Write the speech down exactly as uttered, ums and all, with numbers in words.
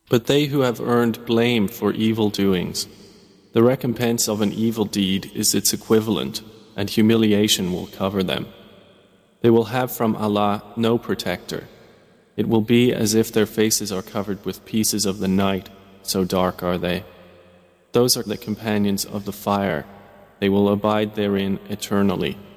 But they who have earned blame for evil doings, the recompense of an evil deed is its equivalent, and humiliation will cover them. They will have from Allah no protector. It will be as if their faces are covered with pieces of the night, so dark are they. Those are the companions of the fire. They will abide therein eternally.